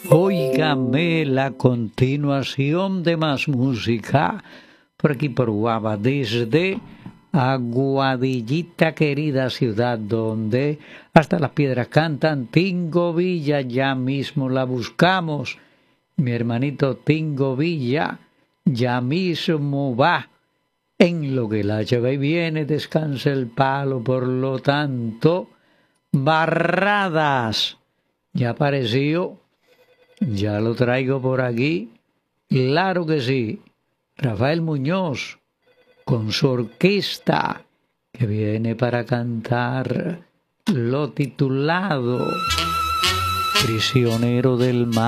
Óigame la continuación de más música por aquí por Guava, desde Aguadillita, querida ciudad, donde hasta las piedras cantan. Tingo Villa, ya mismo la buscamos. Mi hermanito Tingo Villa ya mismo va. En lo que la lleva y viene, descansa el palo, por lo tanto, Barradas ya apareció. Ya lo traigo por aquí. Claro que sí. Rafael Muñoz con su orquesta que viene para cantar lo titulado Prisionero del Mar.